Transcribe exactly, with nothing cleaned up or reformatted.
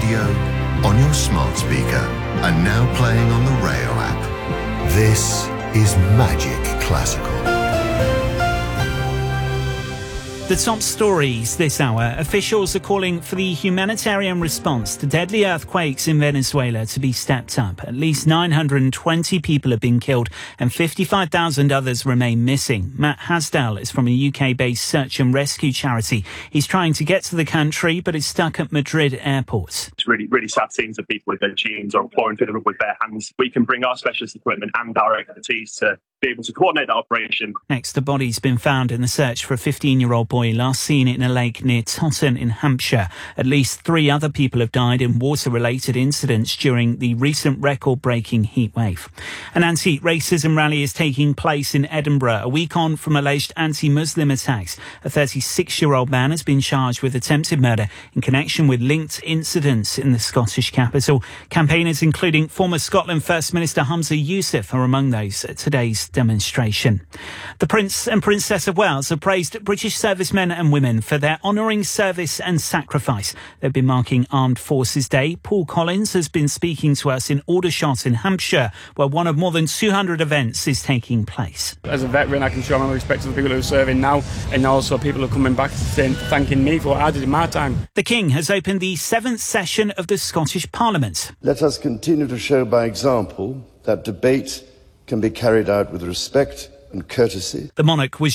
radio, on your smart speaker, and now playing on the Rayo app. This is Magic Classical. The top stories this hour. Officials are calling for the humanitarian response to deadly earthquakes in Venezuela to be stepped up. At least nine hundred twenty people have been killed and fifty-five thousand others remain missing. Matt Hasdell is from a U K-based search and rescue charity. He's trying to get to the country but is stuck at Madrid airport. It's really, really sad scenes of people with their jeans or pouring through the rug with bare hands. We can bring our specialist equipment and our expertise to be able to coordinate that operation. Next, a body's been found in the search for a fifteen-year-old boy last seen in a lake near Totten in Hampshire. At least three other people have died in water-related incidents during the recent record-breaking heatwave. An anti-racism rally is taking place in Edinburgh, a week on from alleged anti-Muslim attacks. A thirty-six-year-old man has been charged with attempted murder in connection with linked incidents in the Scottish capital. Campaigners, including former Scotland First Minister Humza Yousaf, are among those at today's demonstration. The Prince and Princess of Wales have praised British servicemen and women for their honouring service and sacrifice. They've been marking Armed Forces Day. Paul Collins has been speaking to us in Aldershot in Hampshire, where one of more than two hundred events is taking place. As a veteran, I can show my respect to the people who are serving now, and also people who are coming back saying, thanking me for what I did in my time. The King has opened the seventh session of the Scottish Parliament. Let us continue to show by example that debate can be carried out with respect and courtesy. The monarch was